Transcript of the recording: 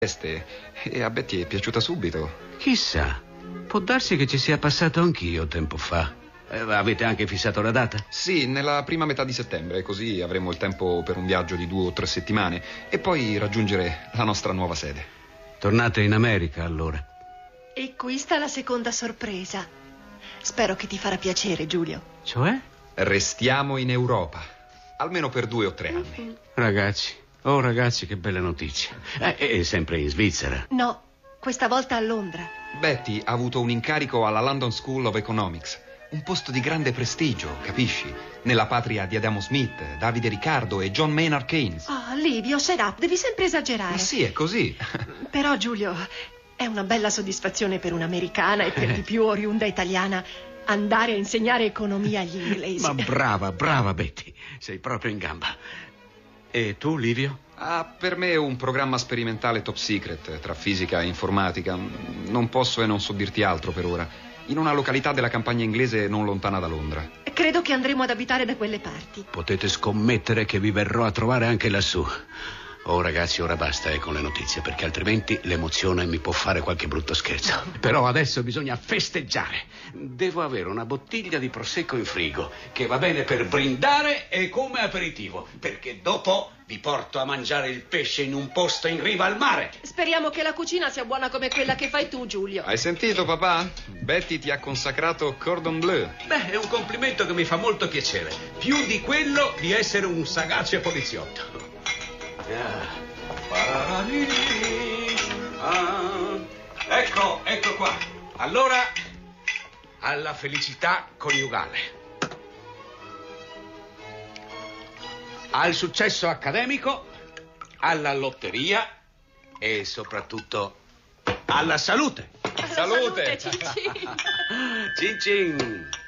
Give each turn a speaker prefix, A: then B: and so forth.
A: e a Betty è piaciuta subito.
B: Chissà, può darsi che ci sia passato anch'io tempo fa. Avete anche fissato la data?
A: Sì, nella prima metà di settembre, così avremo il tempo per un viaggio di 2 o 3 settimane e poi raggiungere la nostra nuova sede.
B: Tornate in America, allora.
C: E qui sta la seconda sorpresa. Spero che ti farà piacere, Giulio.
B: Cioè?
A: Restiamo in Europa, almeno per 2 o 3 anni.
B: Ragazzi, che bella notizia. È sempre in Svizzera?
C: No, questa volta a Londra.
A: Betty ha avuto un incarico alla London School of Economics, un posto di grande prestigio, capisci? Nella patria di Adamo Smith, Davide Riccardo e John Maynard Keynes.
C: Oh, Livio, shut up, devi sempre esagerare.
A: Ma sì, è così.
C: Però, Giulio, è una bella soddisfazione per un'americana e per di più oriunda italiana andare a insegnare economia agli inglesi.
B: Ma brava Betty, sei proprio in gamba. E tu, Livio?
A: Per me è un programma sperimentale top secret tra fisica e informatica. Non posso e non so dirti altro per ora. In una località della campagna inglese non lontana da Londra.
C: Credo che andremo ad abitare da quelle parti.
B: Potete scommettere che vi verrò a trovare anche lassù. Oh ragazzi, ora basta con le notizie, perché altrimenti l'emozione mi può fare qualche brutto scherzo. Però adesso bisogna festeggiare. Devo avere una bottiglia di prosecco in frigo, che va bene per brindare e come aperitivo, perché dopo vi porto a mangiare il pesce in un posto in riva al mare.
C: Speriamo che la cucina sia buona come quella che fai tu, Giulio.
A: Hai sentito, papà? Betty ti ha consacrato cordon bleu.
B: Beh, è un complimento che mi fa molto piacere. Più di quello di essere un sagace poliziotto. Ecco qua. Allora, alla felicità coniugale, al successo accademico, alla lotteria e soprattutto alla salute.
C: Salute, Cin Cin.
B: Cin cin.